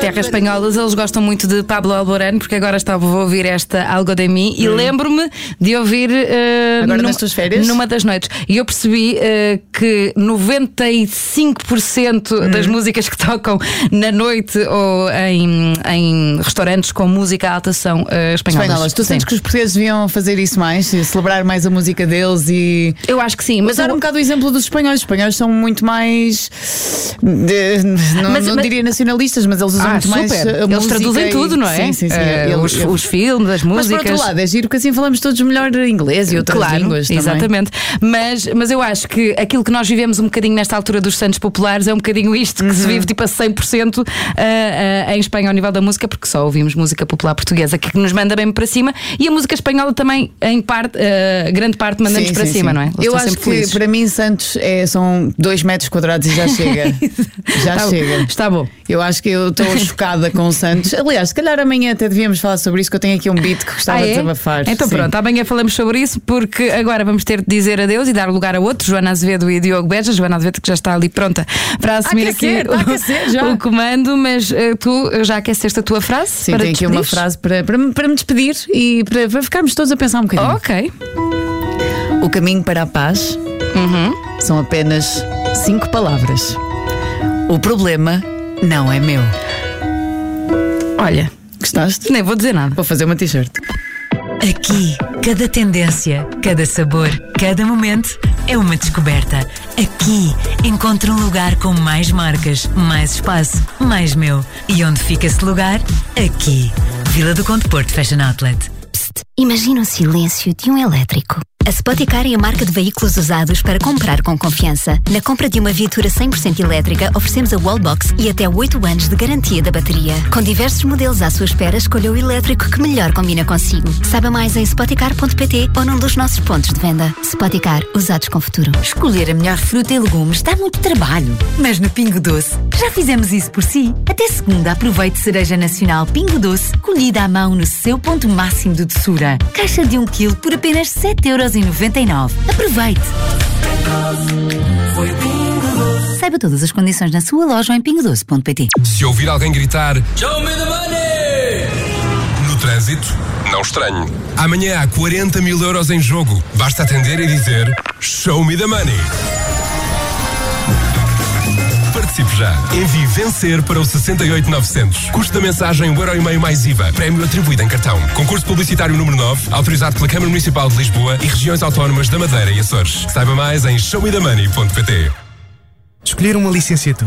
terras espanholas, eles gostam muito de Pablo Alborán, porque agora estava a ouvir esta Algo de Mí e lembro-me de ouvir agora nas tuas férias? Numa das noites. E eu percebi que 95% das músicas que tocam na noite ou em restaurantes com música alta são espanholas. Tu sentes que os portugueses deviam fazer isso mais? Celebrar mais a música deles e... Eu acho que sim. Mas dar um bocado o exemplo dos espanhóis. Os espanhóis são muito mais... não diria nacionalistas, mas eles usam muito mais a eles música. Traduzem tudo, não é? Sim. Os filmes, as músicas. Mas por outro lado, é giro que assim falamos todos melhor inglês e outras línguas também. Exatamente. Mas eu acho que aquilo que nós vivemos um bocadinho nesta altura dos Santos Populares é um bocadinho isto, que se vive tipo a 100% em Espanha ao nível da música, porque só ouvimos música popular portuguesa que nos manda bem para cima, e a música espanhola também, em parte, grande parte, manda-nos para cima, não é? Eu acho que para mim Santos são 2 metros quadrados e já chega. Chega. Está bom. Eu acho que eu estou chocada com o Santos. Aliás, se calhar amanhã até devíamos falar sobre isso, que eu tenho aqui um beat que gostava de desabafar. Então pronto, amanhã falamos sobre isso, porque agora vamos ter de dizer adeus e dar lugar a outros, Joana Azevedo e Diogo Beja. Joana Azevedo que já está ali pronta para assumir o comando, mas tu já aqueceste a tua frase? Sim, tenho aqui uma frase para me despedir e para ficarmos todos a pensar um bocadinho. Ok. O caminho para a paz são apenas 5 palavras. O problema não é meu. Olha, gostaste? Nem vou dizer nada. Vou fazer uma t-shirt. Aqui, cada tendência, cada sabor, cada momento é uma descoberta. Aqui, encontro um lugar com mais marcas, mais espaço, mais meu. E onde fica esse lugar? Aqui. Vila do Conde Porto Fashion Outlet. Psst, imagina o silêncio de um elétrico. A Spoticar é a marca de veículos usados para comprar com confiança. Na compra de uma viatura 100% elétrica, oferecemos a Wallbox e até 8 anos de garantia da bateria. Com diversos modelos à sua espera, escolha o elétrico que melhor combina consigo. Saiba mais em spoticar.pt ou num dos nossos pontos de venda. Spoticar, usados com futuro. Escolher a melhor fruta e legumes dá muito trabalho, mas no Pingo Doce já fizemos isso por si. Até segunda, aproveite cereja nacional Pingo Doce, colhida à mão no seu ponto máximo de doçura. Caixa de 1 kg por apenas 7,99€. Aproveite! Saiba todas as condições na sua loja ou em pingodoce.pt. Se ouvir alguém gritar "Show me the money!" no trânsito, não estranhe. Amanhã há 40 mil euros em jogo. Basta atender e dizer "Show me the money!" Participe já. Envie vencer para o 68900. Custo da mensagem €1,5 mais IVA. Prémio atribuído em cartão. Concurso publicitário número 9, autorizado pela Câmara Municipal de Lisboa e regiões autónomas da Madeira e Açores. Saiba mais em showmethemoney.pt. Escolher uma licenciatura